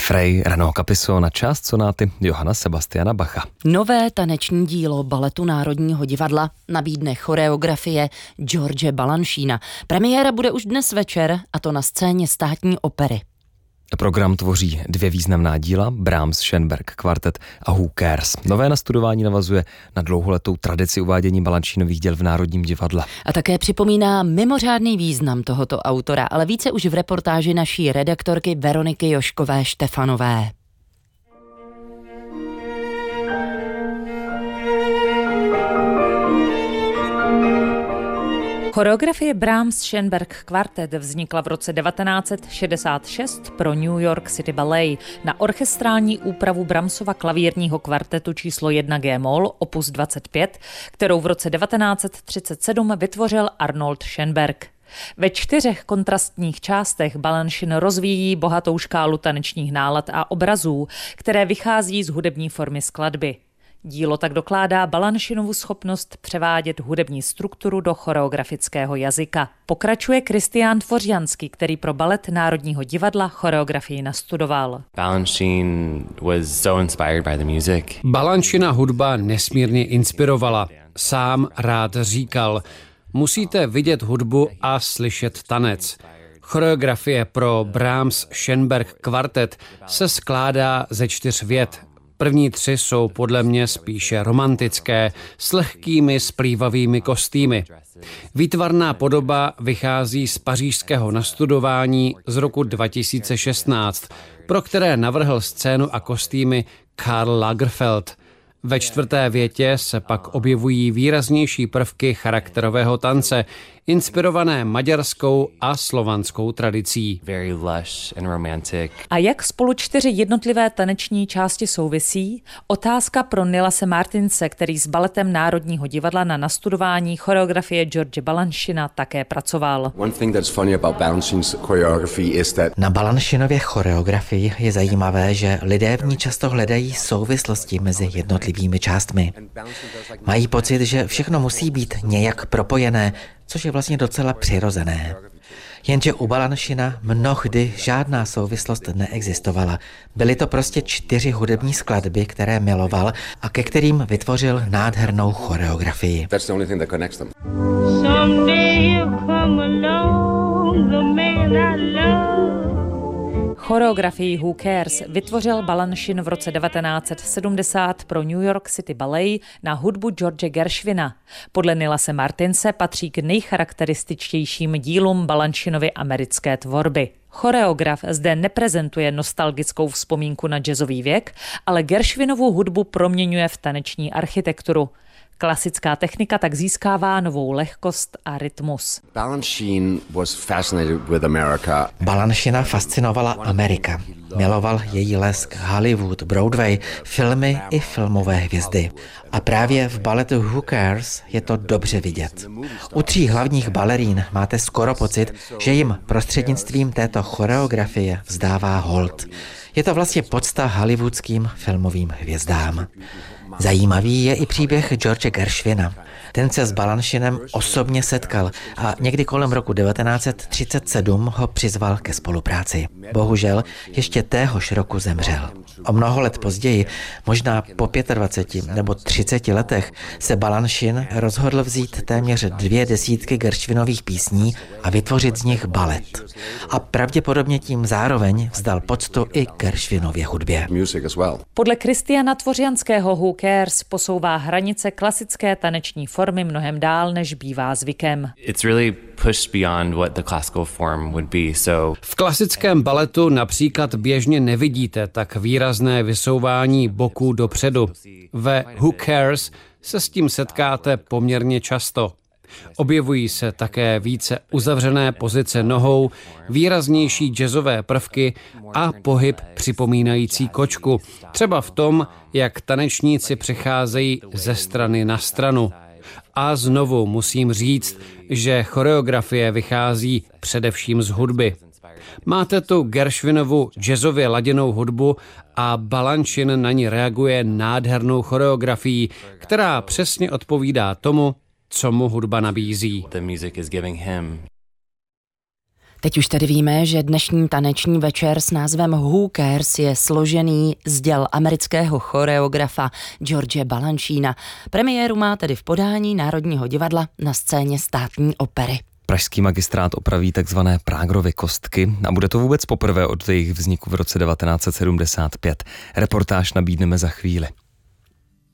Frey, Renaud Capisson a část sonáty Johanna Sebastiana Bacha. Nové taneční dílo Baletu Národního divadla nabídne choreografie George Balanchina. Premiéra bude už dnes večer, a to na scéně Státní opery. Program tvoří 2 významná díla, Brahms, Schönberg kvartet a Who Cares. Nové nastudování navazuje na dlouholetou tradici uvádění Balanchinových děl v Národním divadle. A také připomíná mimořádný význam tohoto autora, ale více už v reportáži naší redaktorky Veroniky Joškové Štefanové. Choreografie Brahms Schönberg kvartet vznikla v roce 1966 pro New York City Ballet na orchestrální úpravu Brahmsova klavírního kvartetu číslo 1 G-moll opus 25, kterou v roce 1937 vytvořil Arnold Schönberg. Ve 4 kontrastních částech Balanchine rozvíjí bohatou škálu tanečních nálad a obrazů, které vychází z hudební formy skladby. Dílo tak dokládá Balanchinovu schopnost převádět hudební strukturu do choreografického jazyka. Pokračuje Kristián Tvořjanský, který pro Balet Národního divadla choreografii nastudoval. Balanchina hudba nesmírně inspirovala. Sám rád říkal, musíte vidět hudbu a slyšet tanec. Choreografie pro Brahms Schönberg kvartet se skládá ze 4 vět. První 3 jsou podle mě spíše romantické, s lehkými splývavými kostýmy. Výtvarná podoba vychází z pařížského nastudování z roku 2016, pro které navrhl scénu a kostýmy Karl Lagerfeld. Ve 4. větě se pak objevují výraznější prvky charakterového tance, inspirované maďarskou a slovanskou tradicí. A jak spolu 4 jednotlivé taneční části souvisí? Otázka pro Nilase Martinse, který s Baletem Národního divadla na nastudování choreografie George Balanchina také pracoval. Na Balanchinově choreografii je zajímavé, že lidé v ní často hledají souvislosti mezi jednotlivými částmi. Mají pocit, že všechno musí být nějak propojené, což je vlastně docela přirozené. Jenže u Balanchina mnohdy žádná souvislost neexistovala. Byly to prostě 4 hudební skladby, které miloval a ke kterým vytvořil nádhernou choreografii. Choreografii Who Cares vytvořil Balanchine v roce 1970 pro New York City Ballet na hudbu George Gershwina. Podle Nilase Martinse patří k nejcharakterističtějším dílům Balanchinovy americké tvorby. Choreograf zde neprezentuje nostalgickou vzpomínku na jazzový věk, ale Gershwinovu hudbu proměňuje v taneční architekturu. Klasická technika tak získává novou lehkost a rytmus. Balanchina fascinovala Amerika. Miloval její lesk, Hollywood, Broadway, filmy i filmové hvězdy. A právě v baletu Who Cares je to dobře vidět. U 3 hlavních balerín máte skoro pocit, že jim prostřednictvím této choreografie vzdává hold. Je to vlastně podsta hollywoodským filmovým hvězdám. Zajímavý je i příběh George Gershwina. Ten se s Balanchinem osobně setkal a někdy kolem roku 1937 ho přizval ke spolupráci. Bohužel ještě téhož roku zemřel. O mnoho let později, možná po 25 nebo 30 letech, se Balanchin rozhodl vzít téměř 2 desítky Gershwinových písní a vytvořit z nich balet. A pravděpodobně tím zároveň vzdal poctu i Gershwinově hudbě. Podle Kristiána Tvořjanského Who Cares posouvá hranice klasické taneční formy mnohem dál, než bývá zvykem. V klasickém baletu například běžně nevidíte tak výrazné vysouvání boků dopředu. Ve Who Cares se s tím setkáte poměrně často. Objevují se také více uzavřené pozice nohou, výraznější jazzové prvky a pohyb připomínající kočku. Třeba v tom, jak tanečníci přecházejí ze strany na stranu. A znovu musím říct, že choreografie vychází především z hudby. Máte tu Gershwinovu jazzově laděnou hudbu a Balanchin na ní reaguje nádhernou choreografií, která přesně odpovídá tomu, co mu hudba nabízí. Teď už tedy víme, že dnešní taneční večer s názvem Who Cares je složený z děl amerického choreografa George Balanchina. Premiéru má tedy v podání Národního divadla na scéně Státní opery. Pražský magistrát opraví takzvané Prágrovy kostky a bude to vůbec poprvé od jejich vzniku v roce 1975. Reportáž nabídneme za chvíli.